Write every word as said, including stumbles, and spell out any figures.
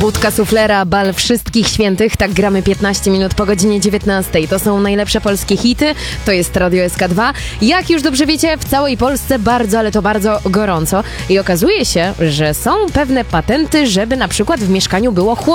Budka Suflera, bal wszystkich świętych. Tak gramy piętnaście minut po godzinie dziewiętnastej. To są najlepsze polskie hity. To jest Radio S K dwa. Jak już dobrze wiecie, w całej Polsce bardzo, ale to bardzo gorąco. I okazuje się, że są pewne patenty, żeby na przykład w mieszkaniu było chłodno.